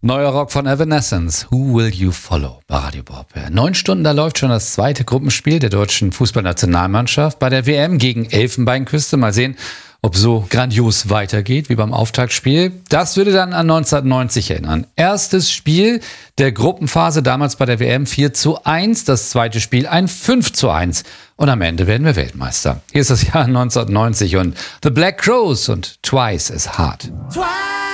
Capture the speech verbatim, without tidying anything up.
Neuer Rock von Evanescence, Who Will You Follow bei Radio Bob. Neun Stunden, da läuft schon das zweite Gruppenspiel der deutschen Fußballnationalmannschaft bei der W M gegen Elfenbeinküste. Mal sehen, ob so grandios weitergeht wie beim Auftaktspiel. Das würde dann an neunzehnhundertneunzig erinnern. Erstes Spiel der Gruppenphase, damals bei der W M vier zu eins. Das zweite Spiel ein fünf zu eins. Und am Ende werden wir Weltmeister. Hier ist das Jahr neunzehnhundertneunzig und The Black Crowes und Twice as Hard. Twice.